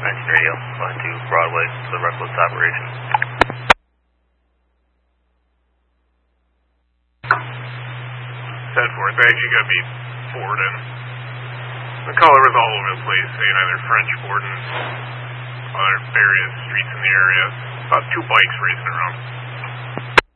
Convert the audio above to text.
Mention radio, going to Broadway for the reckless operation. 10-4, thank you, got beat Borden. The caller was all over the place, saying either French Borden, other various streets in the area. About 2 bikes racing around.